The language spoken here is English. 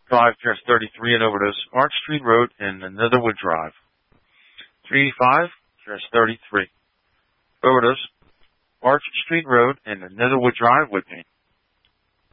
385-33 in Overdose, Arch Street Road in Netherwood Drive. 385-33. Overdose, Arch Street Road in Netherwood Drive, Whitby.